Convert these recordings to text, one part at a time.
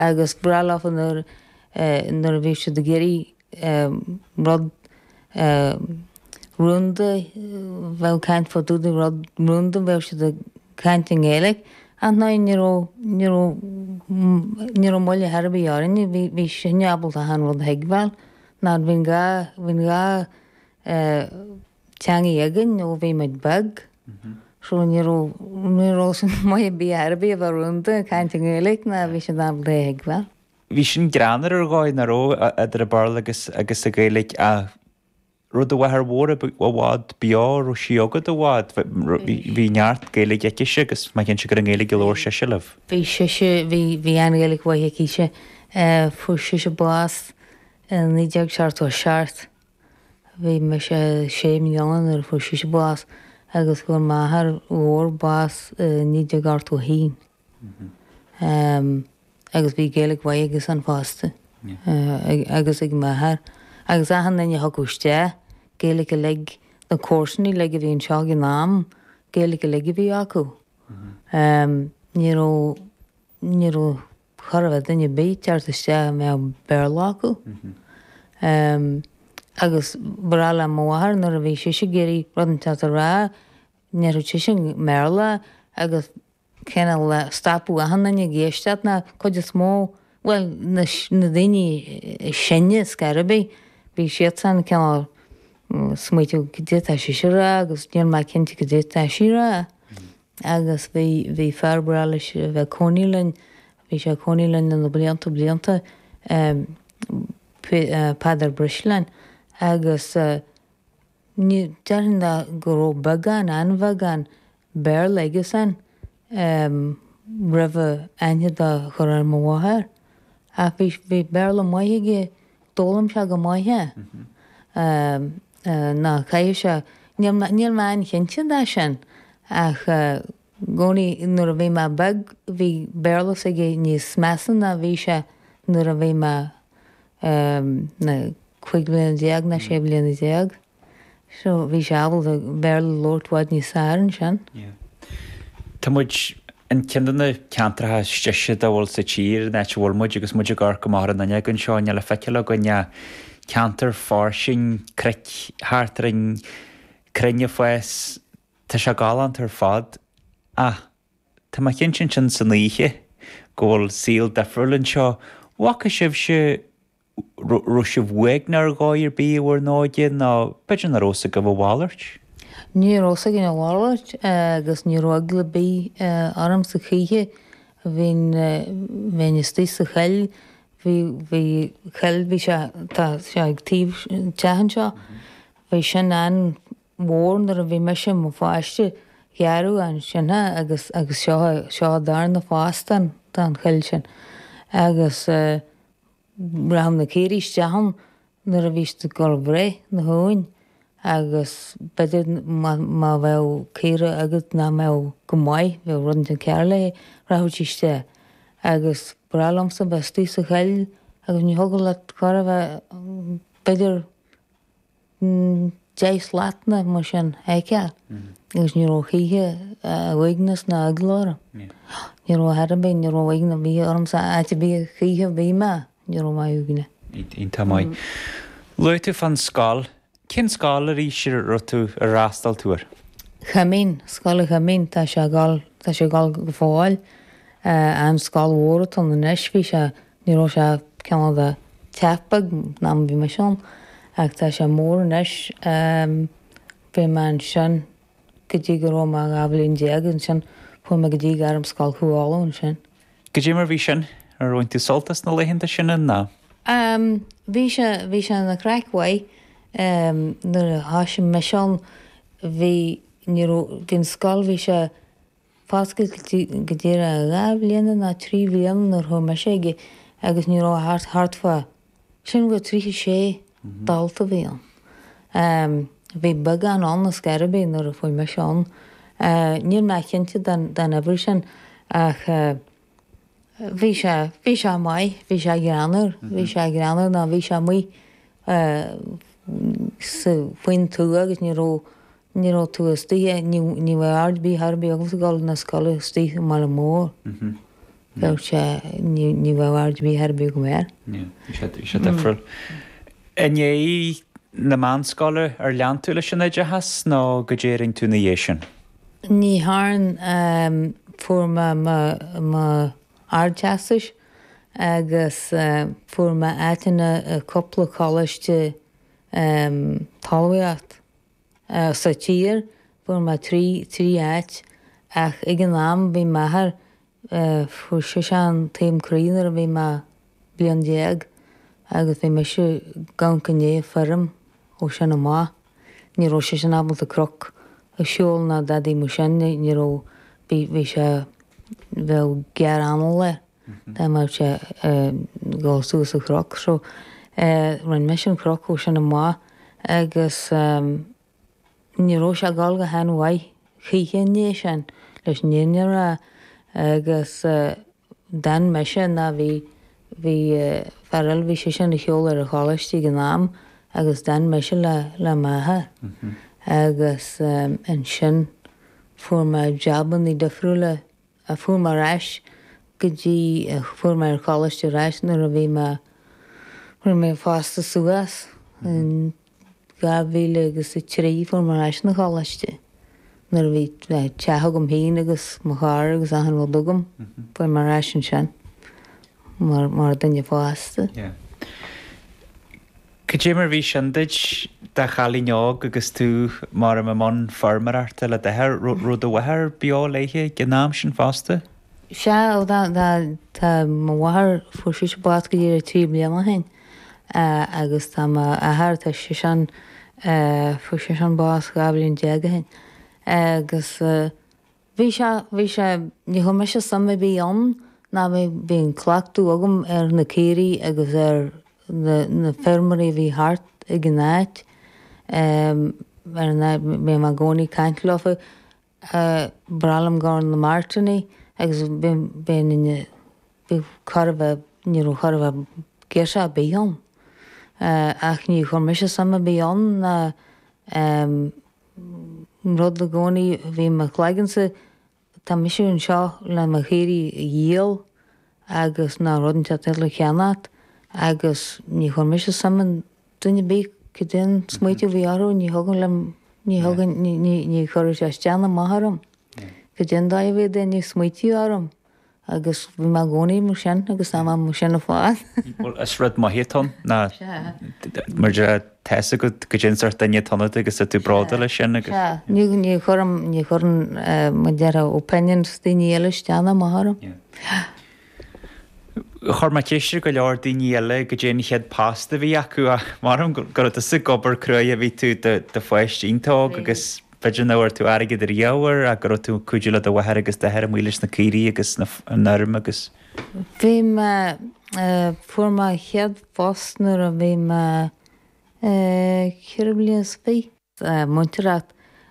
agus bralaf nar bhí se de géirí rud runde bhil ceint fá dúda rud runde bhil se de ceint in ggéalaigh an ná ní molle herbí árinne hí sinne abal a han rud heagháil ná bhín gá teanga agin ó bhí meid bag so ní sin mai bí herbí a bh runde ceint in ggéalaigh na bhí sin abal é heagháil. Bhí sin granar ar gáid na ró idir a bar agus a gaalaigh a rud a bhhathar mhór a bhád beár ó siogad a bhád bhí neart gaalaigh eice agus mai cinn si gur an ggéalaigh go leir se leh. Bhí bhí an ggéalaigh bhaith eice fu si bás ní deag seart ó seart. Bhí me sé 6 milliún ar fu si bás agus gur maithar ór bás ní deag art ó hín. Agus bhí géalaigh bhaith agus an fásta agus ag maithar. Agus ahan na thugúiste géalaigh le na cósanní le bhíon seo gin nám géalaigh le bhí acu. Ní chorabh duine bí teartiste me bearla acu. Agus brala mhathar nar a bhí si géirí rudanta a rá nearú sin merla agus cena le stapú ahan na géisteat na chuide smó well na daoine sinne scarabí bhí siad san ceann smuitiú go dé a sisire agus níor mai cinnte go dé a sire agus bhí fearbra leis bheith conílainn bhí sé conílainn na blianta Padar Brislein agus ní deanna go bagan anhagan bear legasan rih aine a chur ar mhathir a bhí bearla maithaige dólam se go maithe ná caiir se níl main chintin dá sin ach gcónaí nuair a bhí me bag bhí bearlas aige níos measan a bhí se nuair a bhí me na 5 bliana déag na 6 bliana déag so bhí se abal a bearla lóirthaid níos áireann sin. Tá muid an cinnna ceantrathe stiise a bhfuil sa tír na bhfuil muid agus muidir gar go mar na gon seáin le feiceile gonne ceantar fár sin háartaring crenne foies tá se gálant ar fad tá mai cin sin san líe ggóil síl defriúlann seo wacha sibh se ru sibh weagnar gáir bí bhar náide ná beidir na rósa go bhháirt? Ní rósa gin bhhaart agus ní rogla bí arm sa chíthe hín istí sa cheil hí cheil bhí se ag tíh tehan seo bhí sin an mhórnar a bhí me sin mo fáiste gearú an sinna agus seo dar na fástan den cheil sin agus braham na céiríisteacham nar a bhíiste go bré na hóin agus beidir má bheith céire agat ná mé go maiid bheith rud an ceirla rathútíiste agus bralam sa bestí sa cheil agus ní thugal le chu bheith beidir 10 lána mar sin éceall agus ní chíthe bhaignas na aglára. Ní hearbé ní bhaigna bhí orm sa áte bí chíthe bhí me ní maiúgine. Ínta mai. Luú fan scáil, cin scáil a rí siar rotú a rástal túair? Chamín, scála chamín tá sé gáil go fáil an scáil mhóra tan na neis bhí se ní se ceanna a teapag ná bhí me seán ach tá sé mór neis bhí man sin go dtí go rá a gabhlíonn déagan sin fu me go dtí garm scáil chuálainn sin. Go dtí mar bhí sin ar roiinn tú soltas na leihinnta sinna ná? Bhí se na craichhaid nuair a háisiim me seán bhí gin scáil bhí se fáscail go dtíar a gá bliana na 3 bliana nar thu me séige agus ní rá hartfa sin go 36 dalta bhíon. Bhí bag an na scarabé nar a fuil me seán. Níor me cinnte den ebir sin ach bhí se mai, bhí se granar ná bhí se mí faoin tú agus ní tú a stí ní bh ardbí thbí agus gáil na scala stí mar mór. Bheh sé ní bhhar bí her bí go méir. sé defriúil. Iné na mánscoile ar leanúla sinna de has nó go déirring tú na dhé sin? Ní háin fuair má ardteastais agus fuair má áitina a coppla choiste talhaíocht sa tír fuair má trí áit ach ag an am bhí maithar fuair se an taobhcríonar a bhí má bliain déag agus bhí me se gan cinné ferm ó sin má ní ró sé sin abal a croc a siúil na dadí mu sinne ní ró bhí se bheith gear anil le Tá mar se gáú a croc so rin me sin croc ó sin má agus ní ró se gáil go henhaid chihéné sin leis níar agus den me sin na bhí feril bhí sé sin na cheol ar a cháistí go náam agus den me se le maithe agus an sin fuair me jaban í defriúile a fuair mar reis go dtí fuair me ar cháiste reis nuair a bhí mé fásta suas an 2000 agus trí fuair mar reis na cháiste. Nar bhí tethe gom híín agus mo cháir agus ahan bhil dugam fuair mar reis an sin mar dunne fásta. Go dé mar bhí sindeid de chalíneág agus tú mar am man farmararta le dethir rud a bhathir beá léthe gnáam sin fásta? Se tá mhahar fu si bát go dtíar trí bliana hain agus tá athir tá si an fu sé an bás gablíonn deaga hain. Agus bhí sé ní chu me se sama bhí an ná bhíon clachtú agam ar na céirí agus ar na fermarí bhí hart i gnáit mé má gcónaí caiintlofa bralam gáin na Martinaí agus bhí charbh níú charbh ggéir se bíon ach ní chuir me se sama bíon na rud le gcónaí bhí mar chléigansa tá misisiún seo le mar chéirí díal agus ná rudanta le cheannaat agus ní chuir me se sama duine bí go den smuoite bhí arú ní thugan ní chuir sé teanna maitharm go den dá bhé den ní smuoitiú arm agus bhí má gcónaí mar sin agus tá mu sinna fád. Is rud maithétón ná mar teasa go déart daine tanna agus a tú brada le sin agus. Ní chum mar dear opinion daoine eile teanna maitharm. Chir mai céisiir go leor daoine eile go déana chead pasta bhí acu a marm go sa gobar cruí a bhí tú de foiistínta agus beidir nóir tú aige ar dheabhar a gur tú cuiúile do bhathir agus de heir mhuiiles na cíí agus na nerm agus. Bhí fuair má chead fásnar a bhí chuirblion spí muinteracht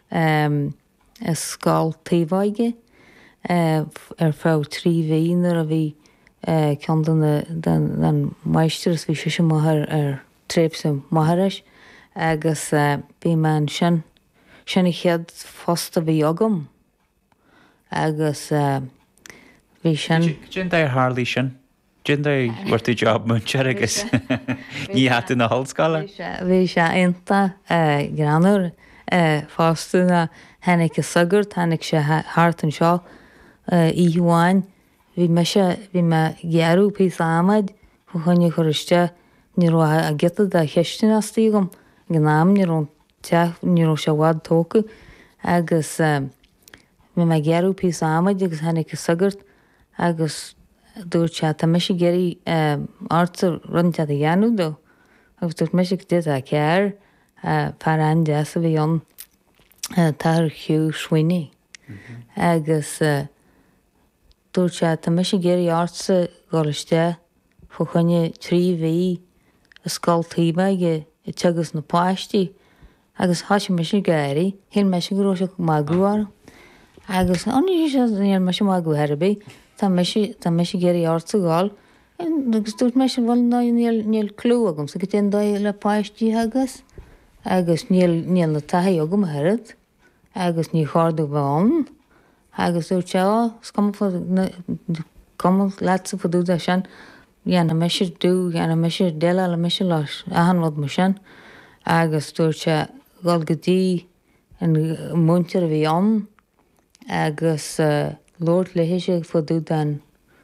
scáil taobhaige ar fá trí bhíonar a bhí cean den meisteras bhí si maithir ar tréipsa maithris agus bhí man sinna chead fásta bhí agam agus bhí sin. Gin d Harlí sin? Gin bhar tú job muintear agus ní hatú na hallscála? Bhí sé aonanta granúir fásta na henig a sagart, henig sé háart an seo íháin. Bhí me gearú pí ámaid chu chunne chuiriste ní a gitad a cheistena tígam gnáam ní se bhád tóca agus mé me gearú pí ámaid agus henig a sagart agus dúirte tá me sé géirí áta runte a dhéanú do agus dúirt me dé a ceir fear an de a bhí an tar chiú swinine agus dúirte tá me sé géirí ása gáiste chu chunne trí bhí a sáiltaíbeige i tegus na páistí agus háisi me sé gaiirí hé me sé goró se má grúar agus aní sé me sem má go herbí tá me sé géirí ása gáil agus dúirt me sin bhil níl clú agam sa go dé dá le páistí agus níl na taí agam herad agus ní cháú bhán agus dúirt se cumul lása fadú a sin dhéana meisi dú dhéana meisi déile le meisi leis ahanmod mar sin agus dúirte gáil gotí an múntear a bhí an agus Lord lehéise fadú den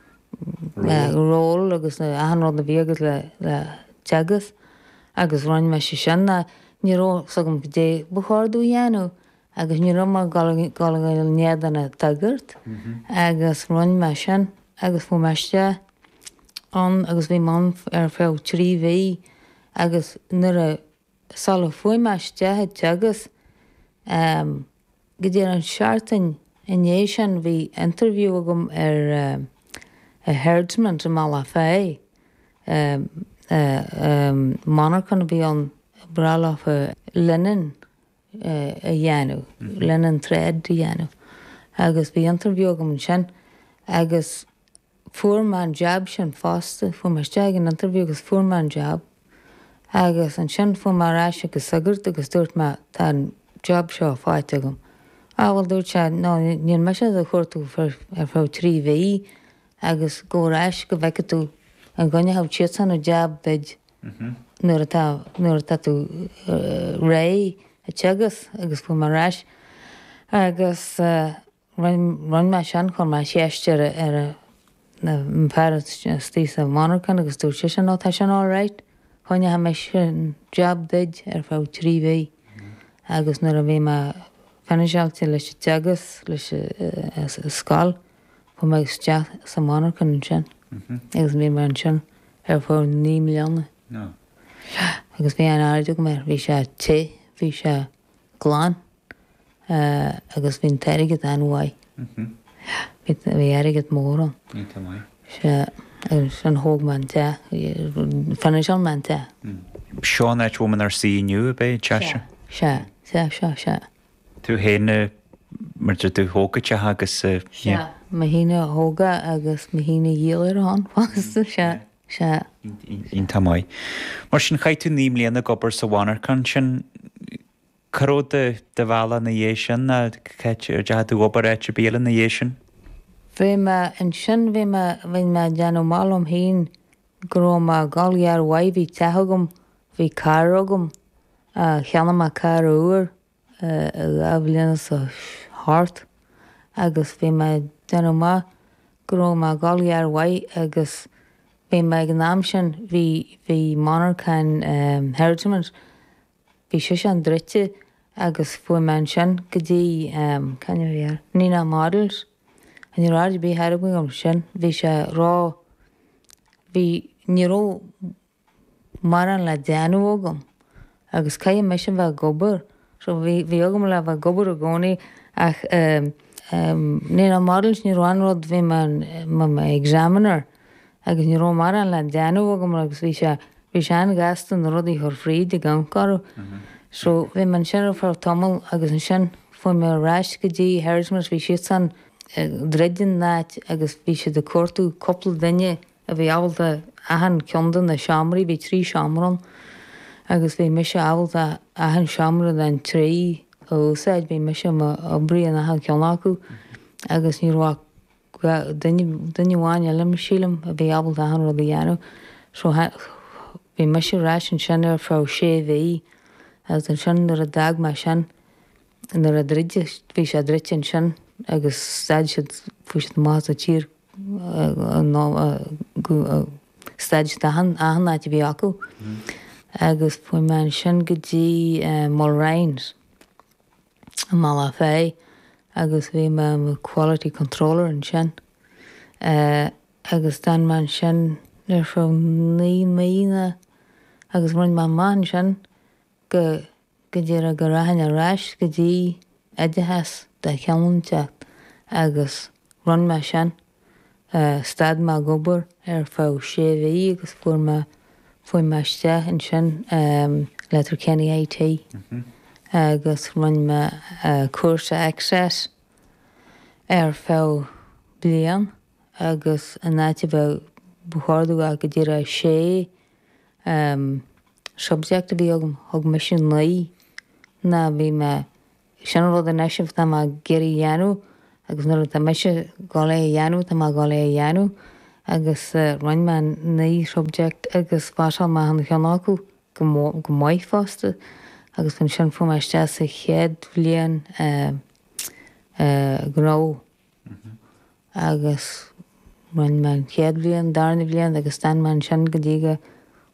ról agus na ahanrod na bhíagat le teagas agus roiin me se sinna níró sagm go dé buáirú dhéanú agus ní má gáil néadanna tagart agus roiin me sin agus fu meiste an agus bhí man ar fé trí bhí agus nuair a sal fuoi meiste teagas go dtí an seaartain iné sin bhí interview agam ar a herdsman a mala fé monarchan bhí an brala a linen a dhéanú linen thread a dhéanú agus bhí interview agam sin agus fuairman jab sin fásta fu meiste an interview agus fuairman jab agus an sin fu mar ráise agus sagart agus dúirt me tá job seo fáite agam bhfuil dúirt se ná níon me se a chuirtú ar fá trí bhí agus góráis go bheice tú an gonne hah siad san a jab deid nuair atá tú ré a teagas agus fu mar ráis agus run me sean chun mar séiste ar na páras tí a monarchan agus dúir sé an átá sean áráit chuine ha me sin jab deid ar fá trí bhí agus nuair a bhí me feniseálta leis teagas leis sáil fu me isteach sa monarchan sin agus bhí mar an sin ar fá 9 milliúna agus bhí an áideach mar bhí sé té bhí sé gláán agus bhín teirigad anhhaid bhí airigad mór an sin thóg man te feniseál man te. Seán éit bhfuman ar síniu a bé teise? Se. Tú héine mar tú thógate agus ma híine thóga agus ma híine dhéalar an fásta se. Ín tamáid. Mar sin chaid tú 9 mbliana gobar sa bhánarchan sin caró de bhela na dhé sin a deadú gobar éit béla na dhé sin? Bhí me an sin bhí me deanú málam hín go má gáilhear waid bhí tethagam bhí caragam cheanna má car uair a bhbliana sa háart agus bhí me deanú má go má gáilhear waid agus bhí me gnáam sin bhí monarchan herdsman bhí sé an drite agus fu me sin go dtí ceanhar Nina Models an ní ráid bí heirigh am sin bhí sé rá bhí níró mar an le déanú agam agus cai me sin bheith gobar so bhí agam le bheith gobar a gcónaí ach Nina Models ní anrád bhí me examiner agus ní mar an le déanú agam agus bhí sé an gastan rudí chu fríd i gangcarú so bhí man sin far tamil agus an sin fu me ráis go dtí herdsmas bhí siad san dreidir náit agus bhí sé de cuatú coppla daine a bhí ábalta ahan ceandan na seaamraí bhí 3 seaamran agus bhí me se ábalta ahan seaamra den 3 ósáid bhí me se brí an ahan ceanna acu agus ní duine bháin le me sílam a bhí ábalta ahan rud a dhéanú so bhí me se ráis an sin ar frá sé bhí agus an sin ar a dag me sin ar a dreide bhí sé dreite an sin agus staid siad fu má a tír staid ahannáid bhí acu agus fu me sin go dtí Mulrains má fé agus bhí me quality controller an sin agus den man sin ar fá 9 mlíana agus run man sin go dtí a go rahan a ráis go dtí idehas de cheanteach agus run me sin stad má gobar ar fá sé bhí agus fuair meiste an sin letar Kenny AT agus run me cuasa access ar fá blian agus an náiti bheith buchardú a go dtí a sé subject a bhí agam thug me sin naí na bhí me sin rud an eisih tá má geirí dhéanú agus nuair a meise gála dhéanú tá má gála dhéanú agus roiin man naí subject agus báisiil má an cheannáú go maiid fásta agus chun sin fu meiste sa chéad bblion gró agus roiin man chéad bblion darna bblion agus stan man sin go dtíige